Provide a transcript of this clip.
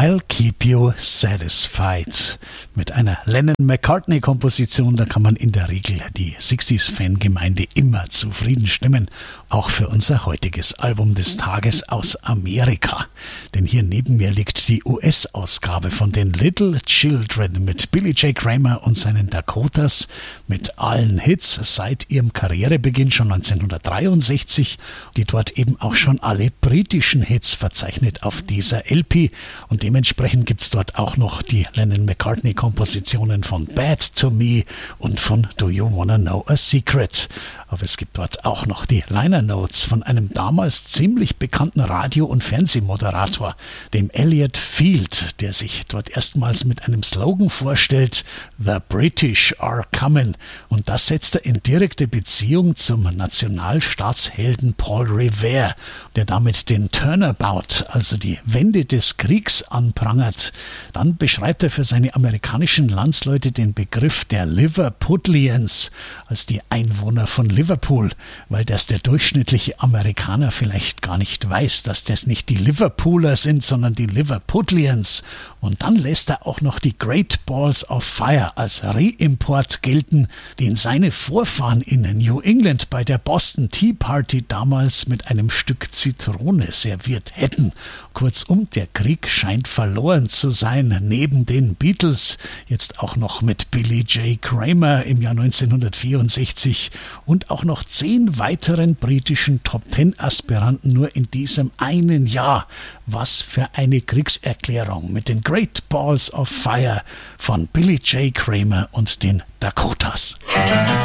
I'll Keep You Satisfied. Mit einer Lennon-McCartney-Komposition, da kann man in der Regel die 60s-Fangemeinde immer zufrieden stimmen. Auch für unser heutiges Album des Tages aus Amerika. Denn hier neben mir liegt die US-Ausgabe von den Little Children mit Billy J. Kramer und seinen Dakotas. Mit allen Hits seit ihrem Karrierebeginn schon 1963. Die dort eben auch schon alle britischen Hits verzeichnet auf dieser LP. Und dementsprechend gibt es dort auch noch die Lennon-McCartney-Kompositionen von Bad to Me und von Do You Wanna Know a Secret. Aber es gibt dort auch noch die Liner Notes von einem damals ziemlich bekannten Radio- und Fernsehmoderator, dem Elliot Field, der sich dort erstmals mit einem Slogan vorstellt: The British are coming. Und das setzt er in direkte Beziehung zum Nationalstaatshelden Paul Revere, der damit den Turnabout, also die Wende des Kriegs, anprangert. Dann beschreibt er für seine amerikanischen Landsleute den Begriff der Liverpudlians als die Einwohner von Liverpool, weil das der durchschnittliche Amerikaner vielleicht gar nicht weiß, dass das nicht die Liverpooler sind, sondern die Liverpudlians. Und dann lässt er auch noch die Great Balls of Fire als Reimport gelten, den seine Vorfahren in New England bei der Boston Tea Party damals mit einem Stück Zitrone serviert hätten. Kurzum, der Krieg scheint verloren zu sein, neben den Beatles, jetzt auch noch mit Billy J. Kramer im Jahr 1964 und auch noch 10 weiteren britischen Top-10-Aspiranten nur in diesem einen Jahr. Was für eine Kriegserklärung mit den Great Balls of Fire von Billy J. Kramer und den Dakotas.